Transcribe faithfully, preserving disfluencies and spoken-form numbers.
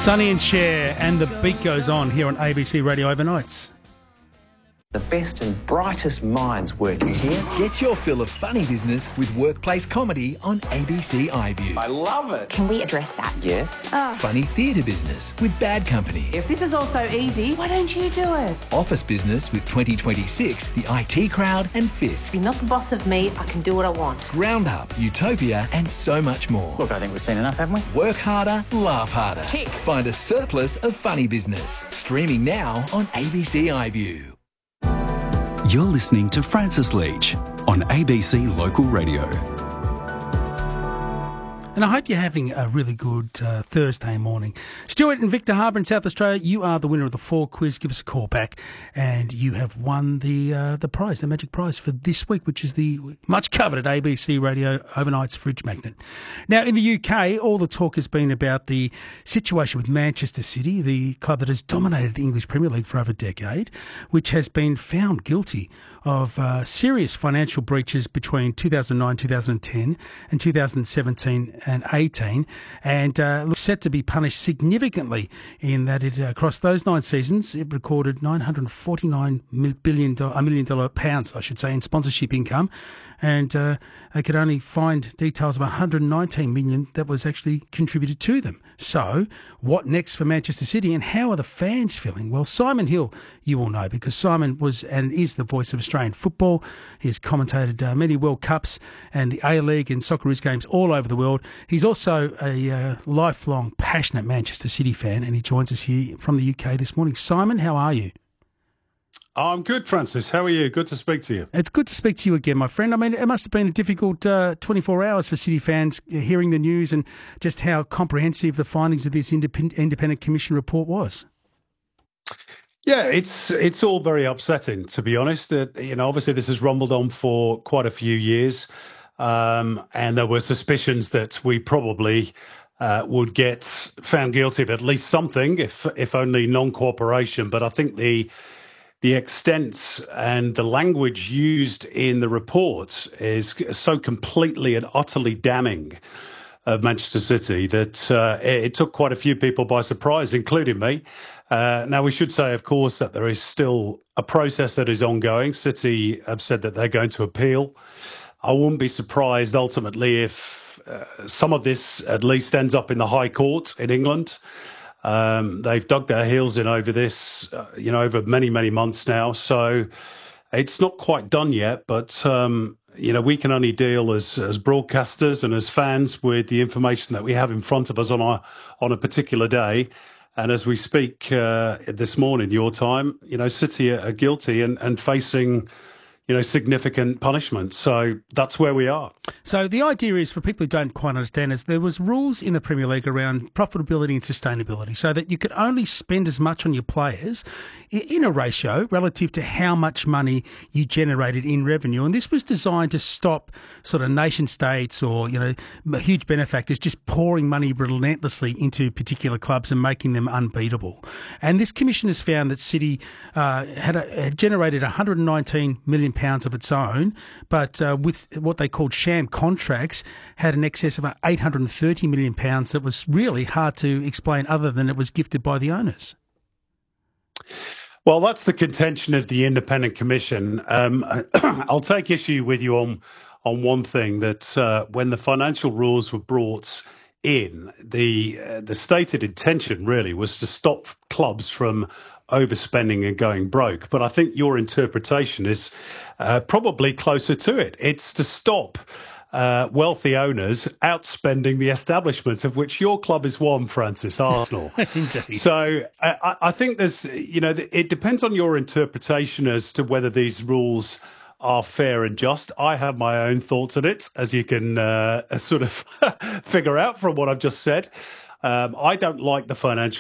Sonny and Cher, and the beat goes on here on A B C Radio Overnights. The best and brightest minds working here. Get your fill of funny business with workplace comedy on A B C iView. I love it. Can we address that? Yes. Oh. Funny theatre business with Bad Company. If this is all so easy, why don't you do it? Office business with twenty twenty-six, the I T Crowd and Fisk. You're not the boss of me, I can do what I want. Roundup, Utopia and so much more. Look, I think we've seen enough, haven't we? Work harder, laugh harder. Tick. Find a surplus of funny business. Streaming now on A B C iView. You're listening to Francis Leach on A B C Local Radio. And I hope you're having a really good uh, Thursday morning. Stuart and Victor Harbour in South Australia, you are the winner of the Four Quiz. Give us a call back, and you have won the uh, the prize, the magic prize for this week, which is the much coveted A B C Radio Overnights fridge magnet. Now, in the U K, all the talk has been about the situation with Manchester City, the club that has dominated the English Premier League for over a decade, which has been found guilty of uh, serious financial breaches between two thousand nine, two thousand ten and two thousand seventeen and eighteen, and uh, looks set to be punished significantly in that it, uh, across those nine seasons, it recorded nine hundred forty-nine billion dollars, a million dollar pounds, I should say, in sponsorship income, and uh, they could only find details of one hundred nineteen million that was actually contributed to them. So, what next for Manchester City, and how are the fans feeling? Well, Simon Hill, you all know, because Simon was and is the voice of Australian football. He has commentated uh, many World Cups and the A-League and Socceroos games all over the world. He's also a uh, lifelong, passionate Manchester City fan, and he joins us here from the U K this morning. Simon, how are you? I'm good, Francis. How are you? Good to speak to you. It's good to speak to you again, my friend. I mean, it must have been a difficult uh, twenty-four hours for City fans hearing the news and just how comprehensive the findings of this independent, independent commission report was. Yeah, it's it's all very upsetting, to be honest. Uh, you know, obviously this has rumbled on for quite a few years, um, and there were suspicions that we probably uh, would get found guilty of at least something, if if only non-cooperation. But I think the the extent and the language used in the reports is so completely and utterly damning of Manchester City that uh, it, it took quite a few people by surprise, including me. Uh, now, we should say, of course, that there is still a process that is ongoing. City have said that they're going to appeal. I wouldn't be surprised, ultimately, if uh, some of this at least ends up in the High Court in England. Um, they've dug their heels in over this, uh, you know, over many, many months now. So it's not quite done yet, but, um, you know, we can only deal as, as broadcasters and as fans with the information that we have in front of us on a, on a particular day. And as we speak uh, this morning, your time, you know, City are guilty and, and facing, you know, significant punishment. So that's where we are. So the idea is, for people who don't quite understand, is there was rules in the Premier League around profitability and sustainability, so that you could only spend as much on your players in a ratio relative to how much money you generated in revenue. And this was designed to stop sort of nation states or, you know, huge benefactors just pouring money relentlessly into particular clubs and making them unbeatable. And this commission has found that City uh, had, a, had generated one hundred nineteen million pounds of its own, but uh, with what they called sham contracts, had an excess of eight hundred thirty million pounds that was really hard to explain other than it was gifted by the owners. Well, that's the contention of the Independent Commission. Um, I'll take issue with you on on one thing, that uh, when the financial rules were brought in, the uh, the stated intention really was to stop clubs from overspending and going broke. But I think your interpretation is uh, probably closer to it. It's to stop uh, wealthy owners outspending the establishment, of which your club is one, Francis, Arsenal. Indeed. So I, I think there's, you know, it depends on your interpretation as to whether these rules are fair and just. I have my own thoughts on it, as you can uh, sort of figure out from what I've just said. Um, I don't like the financial